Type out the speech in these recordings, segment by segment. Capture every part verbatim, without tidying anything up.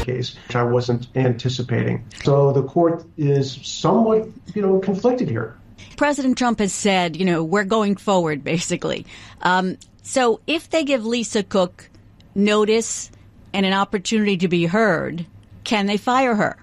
case, which I wasn't anticipating. So the court is somewhat, you know, conflicted here. President Trump has said, you know, we're going forward, basically. Um, so if they give Lisa Cook notice and an opportunity to be heard, can they fire her?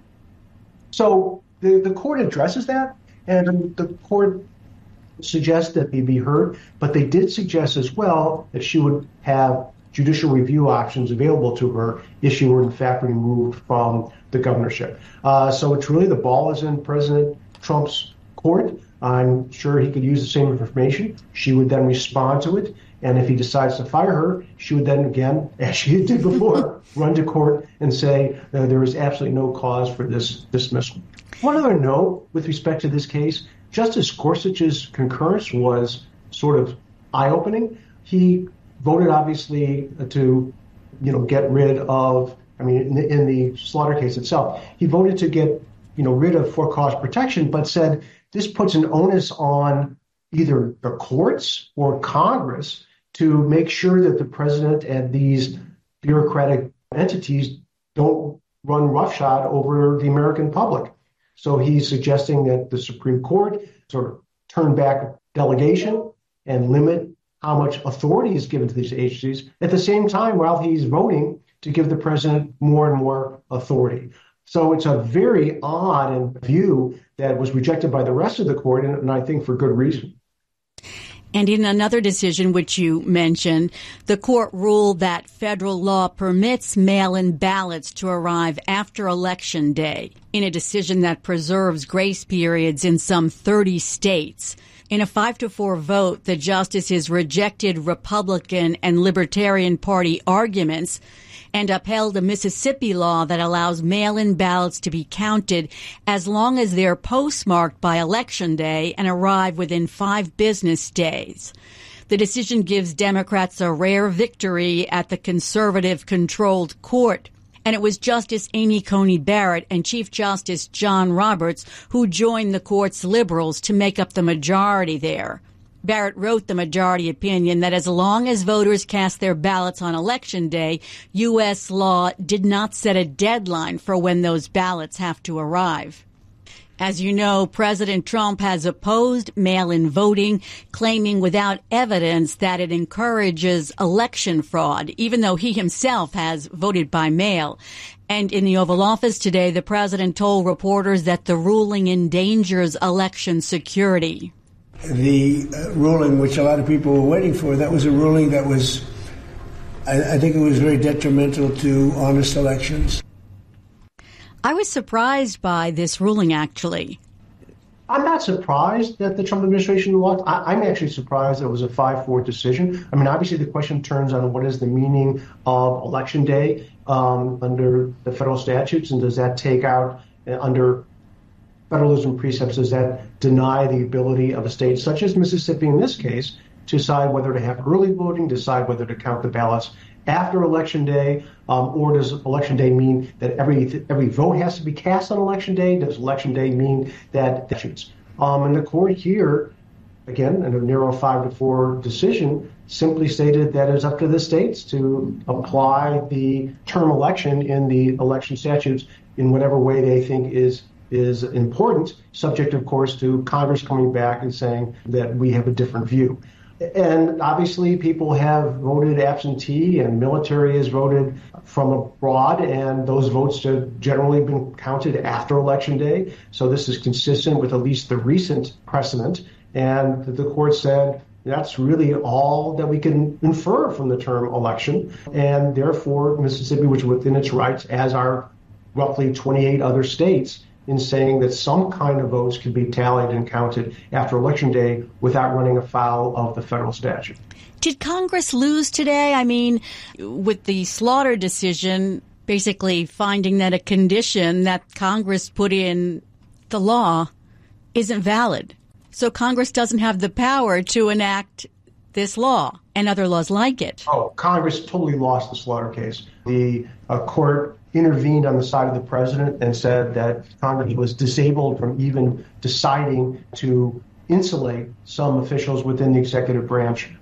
So the, the court addresses that, and the court suggests that they be heard, but they did suggest as well that she would have judicial review options available to her if she were in fact removed from the governorship. Uh, so it's really the ball is in President Trump's court. I'm sure he could use the same information. She would then respond to it. And if he decides to fire her, she would then again, as she did before, run to court and say uh, there is absolutely no cause for this dismissal. One other note with respect to this case, Justice Gorsuch's concurrence was sort of eye-opening. He voted, obviously, to, you know, get rid of, I mean, in the, in the Slaughter case itself, he voted to get, you know, rid of for-cause protection, but said this puts an onus on either the courts or Congress to make sure that the president and these bureaucratic entities don't run roughshod over the American public. So he's suggesting that the Supreme Court sort of turn back delegation and limit how much authority is given to these agencies at the same time while he's voting to give the president more and more authority. So it's a very odd view that was rejected by the rest of the court, and, and I think for good reason. And in another decision which you mentioned, the court ruled that federal law permits mail-in ballots to arrive after Election Day in a decision that preserves grace periods in some thirty states. In a five to four vote, the justices rejected Republican and Libertarian Party arguments and upheld a Mississippi law that allows mail-in ballots to be counted as long as they're postmarked by Election Day and arrive within five business days. The decision gives Democrats a rare victory at the conservative-controlled court. And it was Justice Amy Coney Barrett and Chief Justice John Roberts who joined the court's liberals to make up the majority there. Barrett wrote the majority opinion that as long as voters cast their ballots on Election Day, U S law did not set a deadline for when those ballots have to arrive. As you know, President Trump has opposed mail-in voting, claiming without evidence that it encourages election fraud, even though he himself has voted by mail. And in the Oval Office today, the president told reporters that the ruling endangers election security. The uh, ruling, which a lot of people were waiting for, that was a ruling that was, I, I think it was very detrimental to honest elections. I was surprised by this ruling, actually. I'm not surprised that the Trump administration lost. I, I'm actually surprised that it was a five four decision. I mean, obviously, the question turns on what is the meaning of Election Day um, under the federal statutes, and does that take out uh, under federalism precepts, does that deny the ability of a state such as Mississippi in this case to decide whether to have early voting, decide whether to count the ballots after Election Day, um, or does Election Day mean that every every vote has to be cast on Election Day? Does Election Day mean that statutes? Um, and the court here, again, in a narrow five to four decision, simply stated that it's up to the states to apply the term election in the election statutes in whatever way they think is is important, subject, of course, to Congress coming back and saying that we have a different view. And obviously, people have voted absentee and military has voted from abroad, and those votes have generally been counted after Election Day. So this is consistent with at least the recent precedent. And the court said that's really all that we can infer from the term election. And therefore, Mississippi, which is within its rights, as are roughly twenty-eight other states, in saying that some kind of votes can be tallied and counted after Election Day without running afoul of the federal statute. Did Congress lose today? I mean, with the Slaughter decision, basically finding that a condition that Congress put in the law isn't valid. So Congress doesn't have the power to enact this law and other laws like it. Oh, Congress totally lost the Slaughter case. The uh, court intervened on the side of the president and said that Congress was disabled from even deciding to insulate some officials within the executive branch